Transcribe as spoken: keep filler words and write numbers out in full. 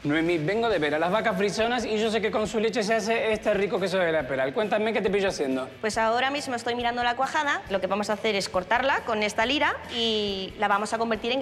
Noemí, vengo de ver a las vacas frisonas y yo sé que con su leche se hace este rico queso de la Peral. Cuéntame qué te pillo haciendo. Pues ahora mismo estoy mirando la cuajada. Lo que vamos a hacer es cortarla con esta lira y la vamos a convertir en